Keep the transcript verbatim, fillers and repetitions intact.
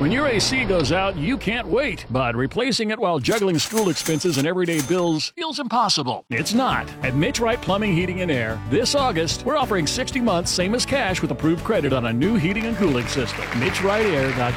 When your A C goes out, you can't wait, but replacing it while juggling school expenses and everyday bills feels impossible. It's not. At Mitch Wright Plumbing, Heating, and Air, this August, we're offering sixty months, same as cash, with approved credit on a new heating and cooling system. mitch wright air dot com